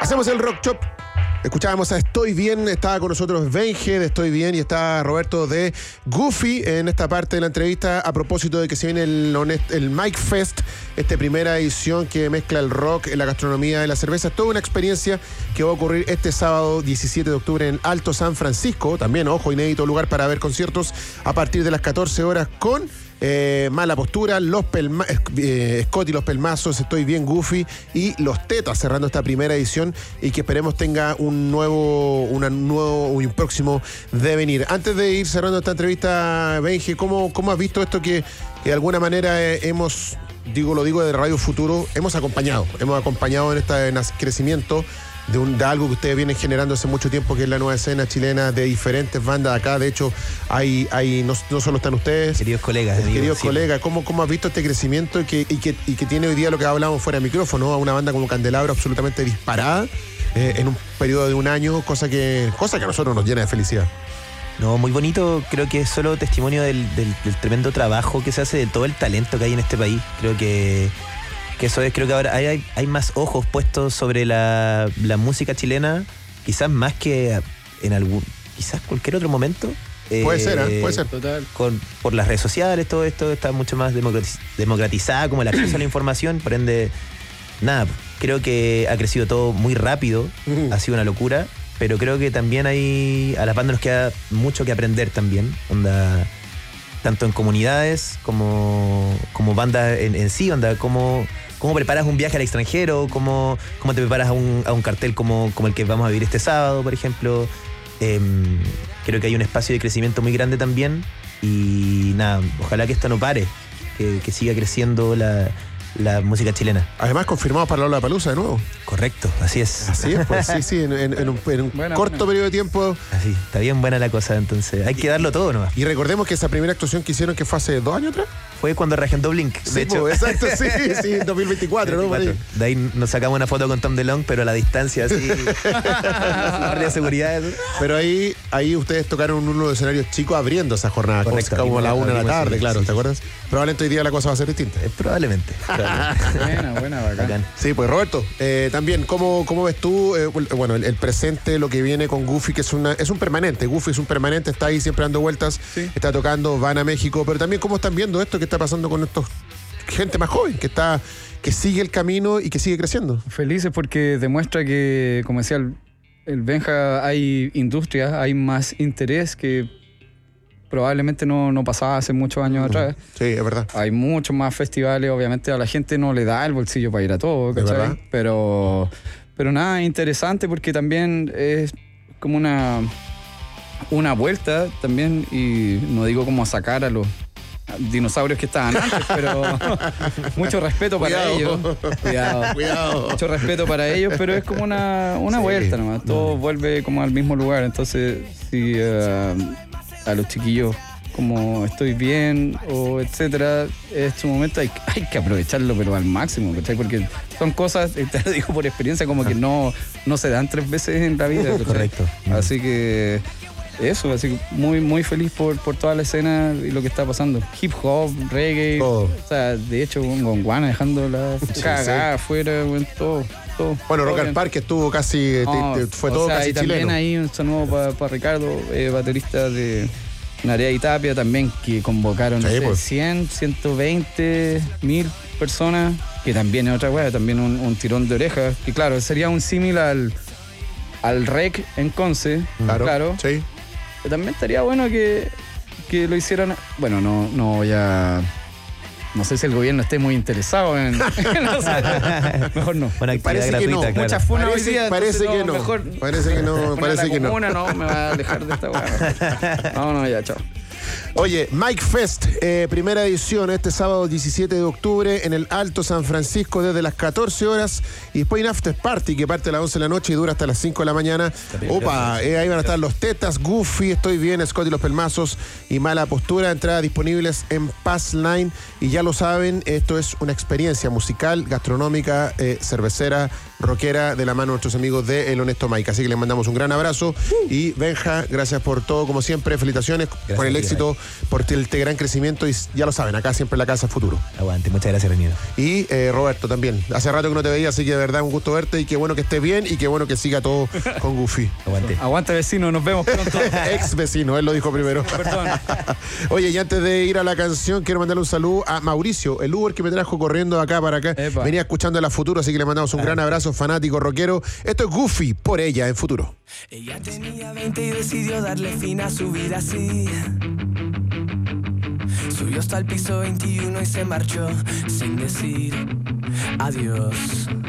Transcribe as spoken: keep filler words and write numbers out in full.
Hacemos el Rock Shop. Escuchábamos a Estoy Bien, estaba con nosotros Benje de Estoy Bien y está Roberto de Goofy en esta parte de la entrevista a propósito de que se viene el, el Mike Fest, esta primera edición que mezcla el rock, la gastronomía y la cerveza. Es toda una experiencia que va a ocurrir este sábado diecisiete de octubre en Alto San Francisco. También, ojo, inédito lugar para ver conciertos a partir de las catorce horas con... Eh, Mala Postura, los Pelma eh, Scott y los Pelmazos, Estoy Bien, Goofy y los Tetas cerrando esta primera edición y que esperemos tenga un nuevo, una nuevo, un próximo devenir. Antes de ir cerrando esta entrevista, Benji, ¿cómo, cómo has visto esto que, que de alguna manera eh, hemos, digo, lo digo de Radio Futuro, hemos acompañado, hemos acompañado en este crecimiento de, un, de algo que ustedes vienen generando hace mucho tiempo, que es la nueva escena chilena de diferentes bandas acá? De hecho, hay, hay no, no solo están ustedes, queridos colegas, queridos digo, colegas, sí. ¿Cómo, ¿cómo has visto este crecimiento y que, y, que, y que tiene hoy día lo que hablábamos fuera de micrófono, a una banda como Candelabro absolutamente disparada eh, en un periodo de un año, cosa que, cosa que a nosotros nos llena de felicidad? No, muy bonito, creo que es solo testimonio del, del, del tremendo trabajo que se hace, de todo el talento que hay en este país. Creo que que eso es, creo que ahora hay, hay más ojos puestos sobre la, la música chilena, quizás más que en algún, quizás cualquier otro momento. Puede eh, ser, ¿eh? Puede ser. Total. Con, por las redes sociales, todo esto está mucho más democratiz- democratizada, como el acceso a la información, por ende, nada, creo que ha crecido todo muy rápido, uh-huh. Ha sido una locura, pero creo que también hay, a las bandas nos queda mucho que aprender también, onda, tanto en comunidades como, como bandas en, en sí, onda, como... ¿Cómo preparas un viaje al extranjero? ¿Cómo, cómo te preparas a un, a un cartel como, como el que vamos a vivir este sábado, por ejemplo? Eh, creo que hay un espacio de crecimiento muy grande también. Y nada, ojalá que esto no pare, que, que siga creciendo la, la música chilena. Además, confirmado para Lollapalooza de nuevo. Correcto, así es. Así es, pues sí, sí, en, en, en un, en un buena, corto buena. periodo de tiempo. Así, está bien buena la cosa, entonces hay que darlo todo nomás. Y recordemos que esa primera actuación que hicieron, que fue hace dos años atrás. Fue cuando reagentó Blink, sí, de hecho. Pues, exacto, sí, sí, en dos mil veinticuatro, ¿no? Ahí. De ahí nos sacamos una foto con Tom DeLonge, pero a la distancia, así, de seguridad. Pero ahí, ahí ustedes tocaron uno de los escenarios chicos abriendo esa jornada, correcto, como a la una de la tarde, claro, sí, ¿te acuerdas? Probablemente hoy día la cosa va a ser distinta. Eh, probablemente. Buena, buena, bacán. bacán. Sí, pues Roberto, eh, también, ¿cómo, cómo ves tú, eh, bueno, el, el presente, lo que viene con Goofy, que es, una, es un permanente? Goofy es un permanente, está ahí siempre dando vueltas, sí. Está tocando, van a México, pero también cómo están viendo esto que está pasando con estos gente más joven, que está que sigue el camino y que sigue creciendo. Felices porque demuestra que, como decía el, el Benja, hay industria, hay más interés que probablemente no, no pasaba hace muchos años uh-huh. atrás. Sí, es verdad. Hay muchos más festivales, obviamente a la gente no le da el bolsillo para ir a todo, ¿cachai? Pero, pero nada, interesante porque también es como una, una vuelta también, y no digo como sacar a los dinosaurios que estaban antes, pero mucho respeto para Cuidado. ellos. Cuidado. Cuidado. Mucho respeto para ellos, pero es como una, una sí. vuelta nomás. Todo no. vuelve como al mismo lugar. Entonces, si uh, a los chiquillos como Estoy Bien o etcétera, es su momento, hay, hay que aprovecharlo, pero al máximo, ¿cachai? Porque son cosas, te lo digo por experiencia, como que no, no se dan tres veces en la vida, ¿cachai? Correcto. Así que eso, así que muy, muy feliz por, por toda la escena y lo que está pasando. Hip hop, reggae, todo. O sea, de hecho, con Guana dejando la sí, cagada sí. afuera, bueno, todo, todo. Bueno, todo Rock al Parque estuvo casi, no, te, te, fue o todo sea, casi y también chileno. Ahí un saludo para pa Ricardo, eh, baterista de Narea y Tapia, también, que convocaron, sí, no sé, pues. cien, ciento veinte mil personas, que también es otra weá, también un, un tirón de orejas. Y claro, sería un símil al, al Rec en Conce, claro. claro. Sí. También estaría bueno que, que lo hicieran. Bueno, no, no voy a. No sé si el gobierno esté muy interesado en. No sé, mejor no. Una actividad gratuita, no. claro. Muchas funas parece, hoy día. Parece no, que no. Mejor, parece que no. Parece que no. Una no me va a alejar de esta weá. No, no, ya, chao. Oye, Mike Fest, eh, primera edición este sábado diecisiete de octubre en el Alto San Francisco desde las catorce horas y después hay un after party que parte a las once de la noche y dura hasta las cinco de la mañana. Opa, eh, ahí van a estar los Tetas, Goofy, Estoy Bien, Scott y los Pelmazos y Mala Postura. Entradas disponibles en Passline y ya lo saben, esto es una experiencia musical, gastronómica, eh, cervecera, rockera de la mano de nuestros amigos de El Honesto Mike. Así que les mandamos un gran abrazo. Y Benja, gracias por todo, como siempre. Felicitaciones gracias por el éxito, ti, por el, el gran crecimiento. Y ya lo saben, acá siempre la casa futuro. Aguante, muchas gracias, Reñido. Y eh, Roberto también. Hace rato que no te veía, así que de verdad un gusto verte y qué bueno que estés bien y qué bueno que siga todo con Goofy. Aguante. Aguante, vecino, nos vemos pronto. Ex vecino, él lo dijo primero. Perdón. Oye, y antes de ir a la canción, quiero mandarle un saludo a Mauricio, el Uber que me trajo corriendo acá para acá. Epa. Venía escuchando a la Futuro, así que le mandamos un ah. gran abrazo, fanático rockero. Esto es Goofy, por ella, en Futuro. Ella tenía veinte y decidió darle fin a su vida así. Subió hasta el piso veintiuno y se marchó sin decir adiós.